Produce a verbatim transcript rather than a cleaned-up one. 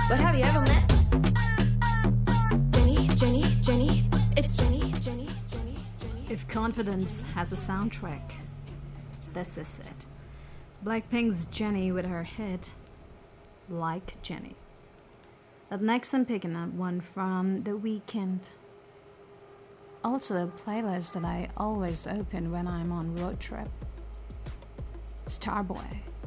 But have you ever met Jenny, Jenny, Jenny? It's Jenny, Jenny, Jenny, Jenny. If confidence has a soundtrack, this is it. Blackpink's Jenny with her hit Like Jenny. Up next, I'm picking up one from The Weeknd. Also a playlist that I always open when I'm on road trip. Starboy.